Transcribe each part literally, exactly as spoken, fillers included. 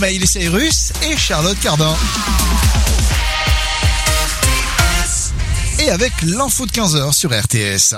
Miley Cyrus et Charlotte Cardin. Et avec l'info de quinze heures sur R T S.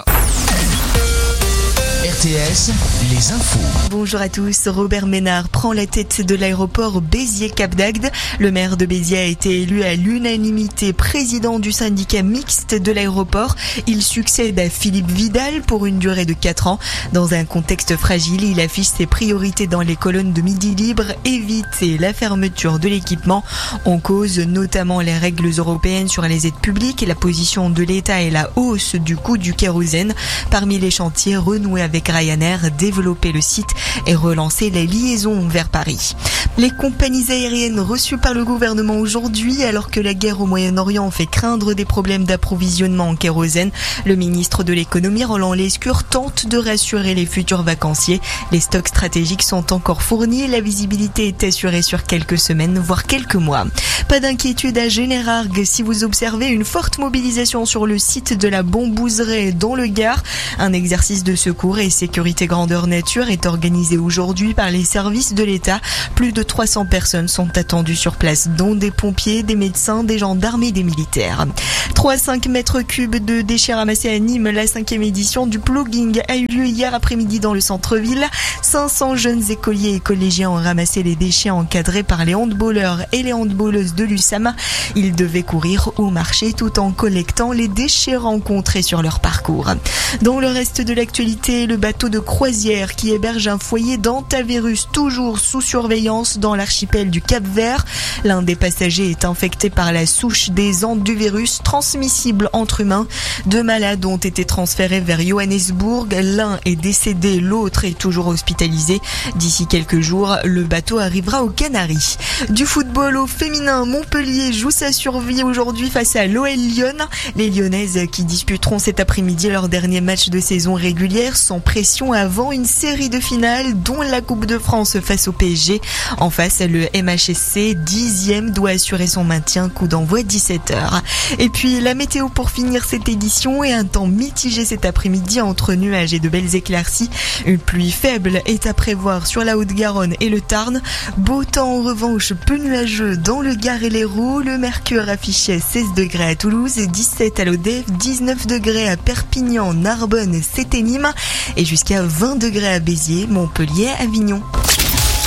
R T S, les infos. Bonjour à tous. Robert Ménard prend la tête de l'aéroport Béziers-Cap d'Agde. Le maire de Béziers a été élu à l'unanimité président du syndicat mixte de l'aéroport. Il succède à Philippe Vidal pour une durée de quatre ans. Dans un contexte fragile, il affiche ses priorités dans les colonnes de Midi Libre, éviter la fermeture de l'équipement. En cause notamment les règles européennes sur les aides publiques, la position de l'État et la hausse du coût du kérosène. Parmi les chantiers, renouer avec avec Ryanair, développer le site et relancer les liaisons vers Paris. Les compagnies aériennes reçues par le gouvernement aujourd'hui, alors que la guerre au Moyen-Orient fait craindre des problèmes d'approvisionnement en kérosène, le ministre de l'économie Roland Lescure tente de rassurer les futurs vacanciers. Les stocks stratégiques sont encore fournis, la visibilité est assurée sur quelques semaines, voire quelques mois. Pas d'inquiétude à Générargues si vous observez une forte mobilisation sur le site de la Bambouseraie dans le Gard. Un exercice de secours et sécurité grandeur nature est organisé aujourd'hui par les services de l'État. Plus de trois cents personnes sont attendues sur place, dont des pompiers, des médecins, des gendarmes et des militaires. trois virgule cinq mètres cubes de déchets ramassés à Nîmes. La cinquième édition du plugging a eu lieu hier après-midi dans le centre-ville. cinq cents jeunes écoliers et collégiens ont ramassé les déchets encadrés par les handballeurs et les handballeuses de l'U S A M. Ils devaient courir au marché tout en collectant les déchets rencontrés sur leur parcours. Dans le reste de l'actualité, le bateau de croisière qui héberge un foyer d'hantavirus toujours sous surveillance dans l'archipel du Cap-Vert. L'un des passagers est infecté par la souche des hantavirus transmissible entre humains. Deux malades ont été transférés vers Johannesburg. L'un est décédé, l'autre est toujours hospitalisé. D'ici quelques jours, le bateau arrivera aux Canaries. Du football au féminin, Montpellier joue sa survie aujourd'hui face à l'O L Lyon. Les Lyonnaises qui disputeront cet après-midi leur dernier match de saison régulière sans pression avant une série de finales dont la Coupe de France face au P S G. En face, le M H S C, dixième, doit assurer son maintien, coup d'envoi dix-sept heures. Et puis la météo pour finir cette édition et un temps mitigé cet après-midi entre nuages et de belles éclaircies. Une pluie faible est à prévoir sur la Haute-Garonne et le Tarn. Beau temps en revanche, peu nuageux dans le Gard et l'Hérault. Le mercure affichait seize degrés à Toulouse, dix-sept à Lodève, dix-neuf degrés à Perpignan, Narbonne, Sété, Nîmes et jusqu'à vingt degrés à Béziers, Montpellier, Avignon.